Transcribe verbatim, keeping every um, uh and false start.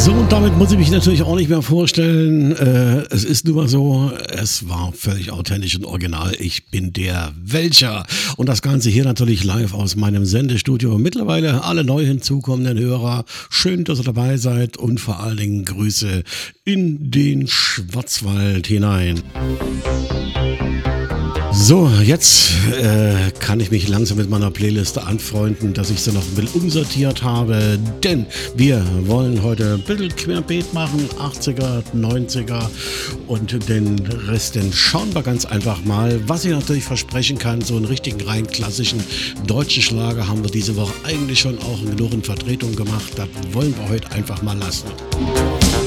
So, und damit muss ich mich natürlich auch nicht mehr vorstellen. Äh, es ist nun mal so, es war völlig authentisch und original. Ich bin der Welcher. Und das Ganze hier natürlich live aus meinem Sendestudio. Mittlerweile alle neu hinzukommenden Hörer. Schön, dass ihr dabei seid und vor allen Dingen Grüße in den Schwarzwald hinein. So, jetzt äh, kann ich mich langsam mit meiner Playliste anfreunden, dass ich sie noch ein bisschen umsortiert habe, denn wir wollen heute ein bisschen querbeet machen, achtziger, neunziger und den Rest, den schauen wir ganz einfach mal. Was ich natürlich versprechen kann, so einen richtigen rein klassischen deutschen Schlager haben wir diese Woche eigentlich schon auch genug in Vertretung gemacht, das wollen wir heute einfach mal lassen.